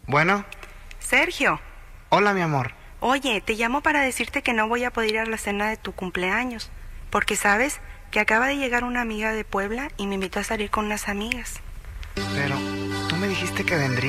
Bueno, Sergio, hola mi amor. oye, te llamo para decirte que no voy a poder ir a la cena de tu cumpleaños, porque sabes que acaba de llegar una amiga de Puebla y me invitó a salir con unas amigas. Pero, tú me dijiste que vendría.